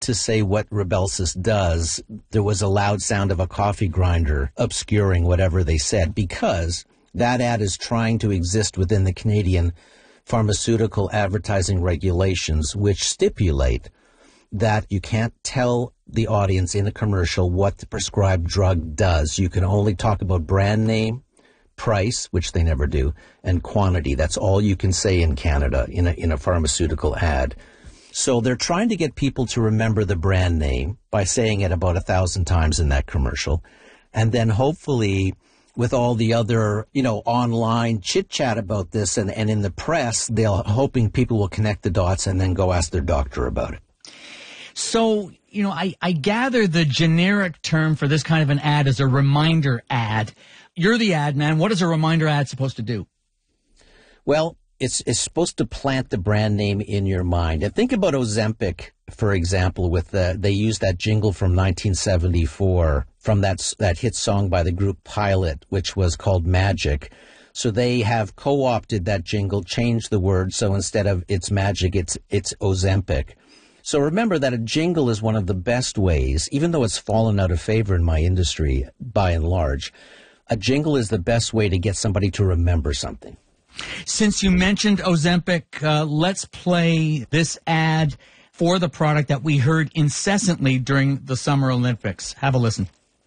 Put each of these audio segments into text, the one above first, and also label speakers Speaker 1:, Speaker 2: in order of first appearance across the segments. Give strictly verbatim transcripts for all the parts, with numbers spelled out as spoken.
Speaker 1: to say what Rybelsus does, there was a loud sound of a coffee grinder obscuring whatever they said, because that ad is trying to exist within the Canadian pharmaceutical advertising regulations, which stipulate that you can't tell the audience in a commercial what the prescribed drug does. You can only talk about brand name, price, which they never do, and quantity. That's all you can say in Canada in a, in a pharmaceutical ad. So they're trying to get people to remember the brand name by saying it about a thousand times in that commercial. And then hopefully with all the other, you know, online chit chat about this and, and in the press, they're hoping people will connect the dots and then go ask their doctor about it.
Speaker 2: So, you know, I, I gather the generic term for this kind of an ad is a reminder ad. You're the ad man. What is a reminder ad supposed to do?
Speaker 1: Well, it's it's supposed to plant the brand name in your mind. And think about Ozempic, for example, with the, they used that jingle from nineteen seventy-four from that, that hit song by the group Pilot, which was called Magic. So they have co-opted that jingle, changed the word. So instead of it's magic, it's it's Ozempic. So remember that a jingle is one of the best ways, even though it's fallen out of favor in my industry by and large, a jingle is the best way to get somebody to remember something.
Speaker 2: Since you mentioned Ozempic, uh, let's play this ad for the product that we heard incessantly during the Summer Olympics. Have a listen.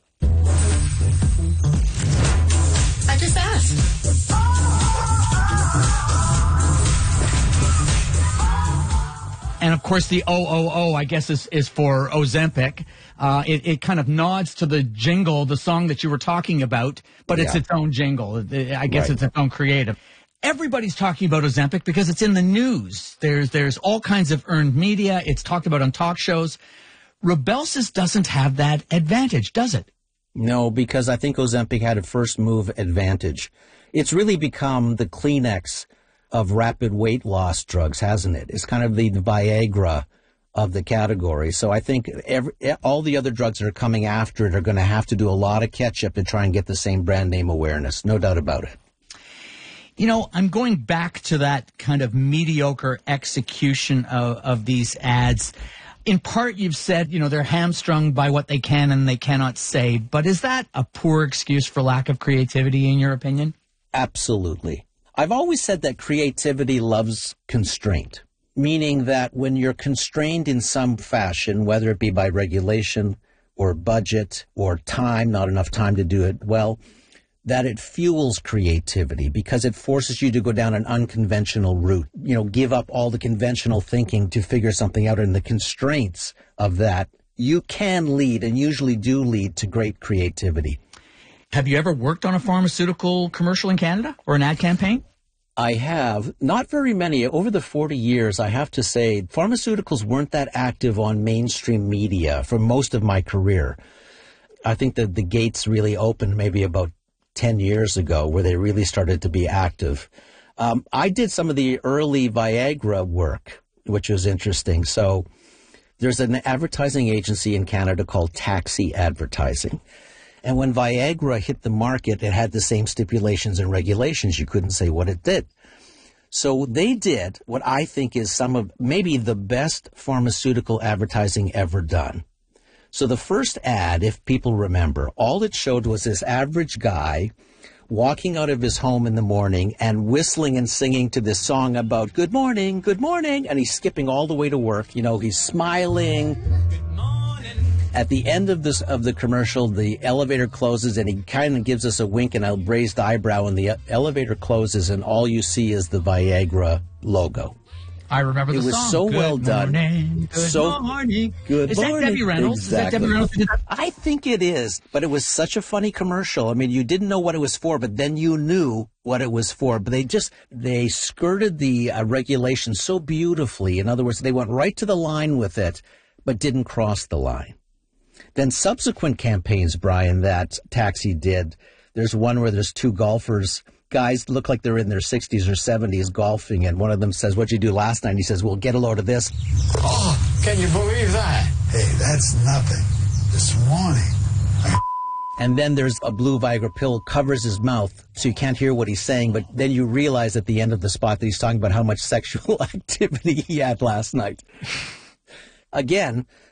Speaker 3: I just asked.
Speaker 2: And, of course, the O O O, I guess, is, is for Ozempic. Uh, it, it kind of nods to the jingle, the song that you were talking about, but it's yeah. its own jingle. I guess right. It's its own creative. Everybody's talking about Ozempic because it's in the news. There's there's all kinds of earned media. It's talked about on talk shows. Rybelsus doesn't have that advantage, does it?
Speaker 1: No, because I think Ozempic had a first move advantage. It's really become the Kleenex of rapid weight loss drugs, hasn't it? It's kind of the Viagra of the category. So I think every, all the other drugs that are coming after it are going to have to do a lot of catch-up to try and get the same brand name awareness. No doubt about it.
Speaker 2: You know, I'm going back to that kind of mediocre execution of, of these ads. In part, you've said, you know, they're hamstrung by what they can and they cannot say. But is that a poor excuse for lack of creativity, in your opinion?
Speaker 1: Absolutely. I've always said that creativity loves constraint, meaning that when you're constrained in some fashion, whether it be by regulation or budget or time, not enough time to do it well, that it fuels creativity because it forces you to go down an unconventional route, you know, give up all the conventional thinking to figure something out. And the constraints of that, you can lead and usually do lead to great creativity.
Speaker 2: Have you ever worked on a pharmaceutical commercial in Canada or an ad campaign?
Speaker 1: I have. Not very many. Over the forty years, I have to say, pharmaceuticals weren't that active on mainstream media for most of my career. I think that the gates really opened maybe about ten years ago where they really started to be active. Um, I did some of the early Viagra work, which was interesting. So there's an advertising agency in Canada called Taxi Advertising. And when Viagra hit the market, it had the same stipulations and regulations. You couldn't say what it did. So they did what I think is some of maybe the best pharmaceutical advertising ever done. So the first ad, if people remember, all it showed was this average guy walking out of his home in the morning and whistling and singing to this song about good morning, good morning. And he's skipping all the way to work. You know, he's smiling. At the end of this of the commercial, the elevator closes and he kind of gives us a wink and a raised eyebrow, and the elevator closes and all you see is the Viagra logo.
Speaker 2: I remember the
Speaker 1: song. It was
Speaker 2: song.
Speaker 1: so
Speaker 2: good
Speaker 1: well done.
Speaker 2: Morning, good
Speaker 1: so
Speaker 2: morning.
Speaker 1: Good
Speaker 2: is
Speaker 1: morning.
Speaker 2: Is that Debbie Reynolds?
Speaker 1: Exactly.
Speaker 2: Is that Debbie Reynolds?
Speaker 1: I think it is, but it was such a funny commercial. I mean, you didn't know what it was for, but then you knew what it was for. But they just, they skirted the uh, regulations so beautifully. In other words, they went right to the line with it, but didn't cross the line. Then subsequent campaigns, Brian, that Taxi did, there's one where there's two golfers. Guys look like they're in their sixties or seventies golfing, and one of them says, "What'd you do last night?" And he says, "Well, get a load of this."
Speaker 4: Oh, can you believe that? Hey, that's nothing. This morning.
Speaker 1: And then there's a blue Viagra pill covers his mouth, so you can't hear what he's saying, but then you realize at the end of the spot that he's talking about how much sexual activity he had last night. Again,